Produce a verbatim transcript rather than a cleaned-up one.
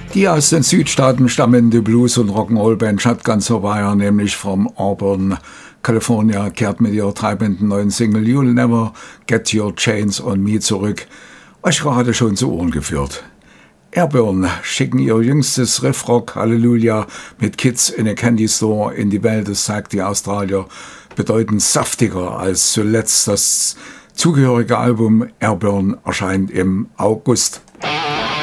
Die aus den Südstaaten stammende Blues- und Rock'n'Roll-Band Shotgun Survivor, nämlich from Auburn, California, kehrt mit ihrer treibenden neuen Single You'll Never Get Your Chains on Me zurück, euch gerade schon zu Ohren geführt. Airburn schicken ihr jüngstes Riffrock Halleluja mit Kids in a Candy Store in die Welt. Das zeigt die Australier bedeutend saftiger als zuletzt. Das zugehörige Album Airburn erscheint im August.